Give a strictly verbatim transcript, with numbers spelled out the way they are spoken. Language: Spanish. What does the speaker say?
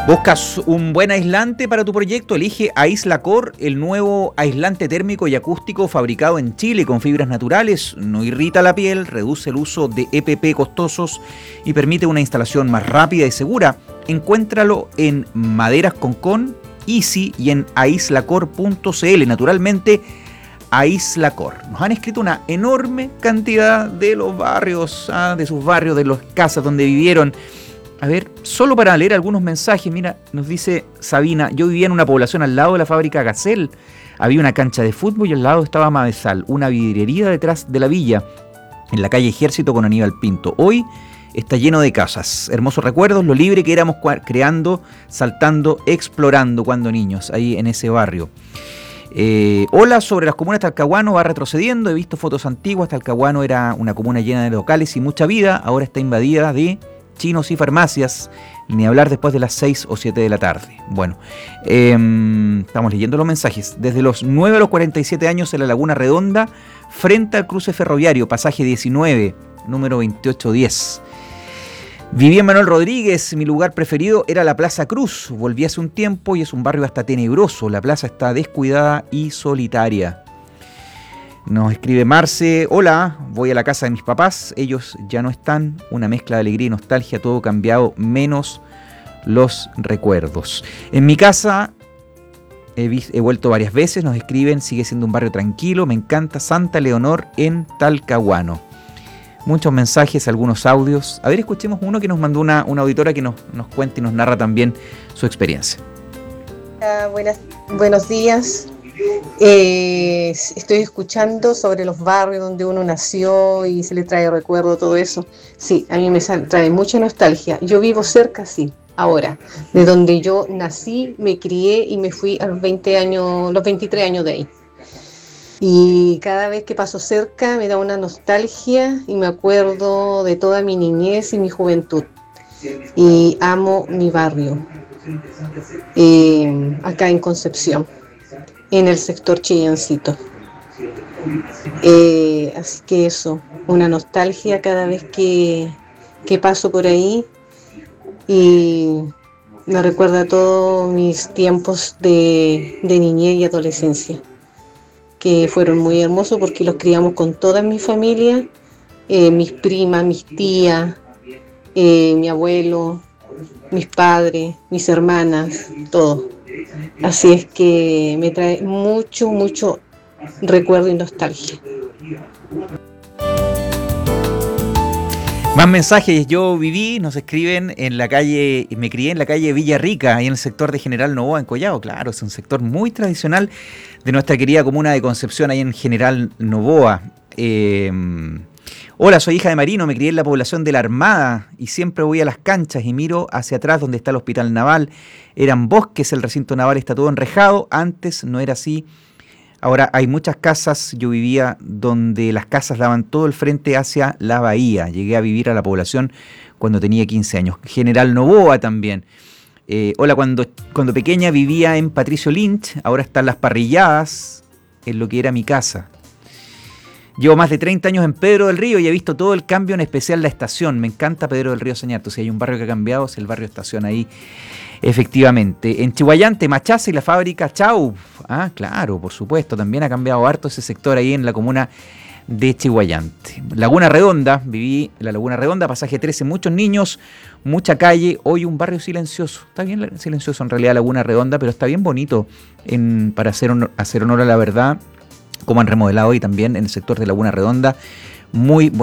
¿Buscas un buen aislante para tu proyecto? Elige Aislacor, el nuevo aislante térmico y acústico fabricado en Chile con fibras naturales. No irrita la piel, reduce el uso de E P P costosos y permite una instalación más rápida y segura. Encuéntralo en Maderas Concón, Easy y en aislacor punto c l. Naturalmente, Aislacor. Nos han escrito una enorme cantidad de los barrios, ¿ah? de sus barrios, de las casas donde vivieron. A ver, solo para leer algunos mensajes, mira, nos dice Sabina, yo vivía en una población al lado de la fábrica Gacel, había una cancha de fútbol y al lado estaba Mavesal, una vidriería detrás de la villa, en la calle Ejército con Aníbal Pinto. Hoy está lleno de casas, hermosos recuerdos, lo libre que éramos creando, saltando, explorando cuando niños, ahí en ese barrio. Eh, hola, sobre las comunas, Talcahuano va retrocediendo, he visto fotos antiguas, Talcahuano era una comuna llena de locales y mucha vida, ahora está invadida de chinos y farmacias, ni hablar después de las seis o siete de la tarde. Bueno, eh, estamos leyendo los mensajes. Desde los nueve a los cuarenta y siete años en la Laguna Redonda, frente al cruce ferroviario, pasaje diecinueve, número veintiocho diez. Viví en Manuel Rodríguez, mi lugar preferido era la Plaza Cruz. Volví hace un tiempo y es un barrio hasta tenebroso. La plaza está descuidada y solitaria. Nos escribe Marce, hola, voy a la casa de mis papás, ellos ya no están, una mezcla de alegría y nostalgia, todo cambiado, menos los recuerdos. En mi casa he, vis- he vuelto varias veces, nos escriben, sigue siendo un barrio tranquilo, me encanta Santa Leonor en Talcahuano. Muchos mensajes, algunos audios. A ver, escuchemos uno que nos mandó una, una auditora que nos, nos cuenta y nos narra también su experiencia. Uh, buenas, buenos días. Eh, estoy escuchando sobre los barrios donde uno nació y se le trae recuerdo, todo eso. Sí, a mí me trae mucha nostalgia. Yo vivo cerca, sí, ahora, de donde yo nací, me crié y me fui a los veinte años, los veintitrés años de ahí. Y cada vez que paso cerca me da una nostalgia y me acuerdo de toda mi niñez y mi juventud. Y amo mi barrio, eh, acá en Concepción, en el sector Chillancito. Eh, así que eso, una nostalgia cada vez que, que paso por ahí y me recuerda todos mis tiempos de, de niñez y adolescencia, que fueron muy hermosos porque los criamos con toda mi familia, eh, mis primas, mis tías, eh, mi abuelo, mis padres, mis hermanas, todo. Así es que me trae mucho, mucho recuerdo y nostalgia. Más mensajes, yo viví, nos escriben en la calle, me crié en la calle Villarrica, ahí en el sector de General Novoa, en Collao. Claro, es un sector muy tradicional de nuestra querida comuna de Concepción, ahí en General Novoa. Eh, Hola, soy hija de marino, me crié en la población de la Armada y siempre voy a las canchas y miro hacia atrás donde está el hospital naval. Eran bosques, el recinto naval está todo enrejado, antes no era así. Ahora hay muchas casas, yo vivía donde las casas daban todo el frente hacia la bahía. Llegué a vivir a la población cuando tenía quince años. General Novoa también. Eh, hola, cuando, cuando pequeña vivía en Patricio Lynch, ahora están las parrilladas en lo que era mi casa. Llevo más de treinta años en Pedro del Río y he visto todo el cambio, en especial la estación. Me encanta Pedro del Río Sañarto. Si hay un barrio que ha cambiado, es el barrio Estación ahí, efectivamente. En Chihuayante, Machaza y la fábrica Chau. Ah, claro, por supuesto. También ha cambiado harto ese sector ahí en la comuna de Chihuayante. Laguna Redonda, viví en la Laguna Redonda, pasaje trece, muchos niños, mucha calle. Hoy un barrio silencioso. Está bien silencioso en realidad Laguna Redonda, pero está bien bonito en, para hacer honor, hacer honor a la verdad. Como han remodelado hoy también en el sector de Laguna Redonda, muy bonito.